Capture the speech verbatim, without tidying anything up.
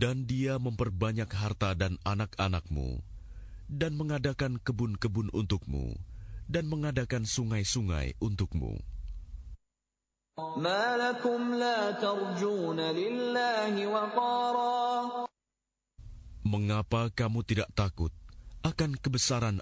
Dan dia memperbanyak harta dan anak-anakmu, dan mengadakan kebun-kebun untukmu, dan mengadakan sungai-sungai untukmu. مَا لَكُمْ لَا تَرْجُونَ لِلَّهِ وَقَارًا. Mengapa kamu tidak takut akan kebesaran